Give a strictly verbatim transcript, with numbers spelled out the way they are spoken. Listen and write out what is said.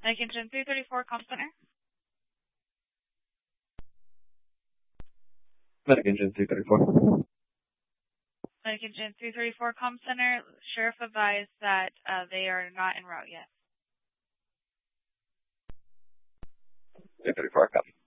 Medic Engine three thirty-four, Comm Center. Medic Engine three thirty-four. Medic Engine three thirty-four, Comm Center. Sheriff advised that uh, they are not en route yet. three thirty-four, copy.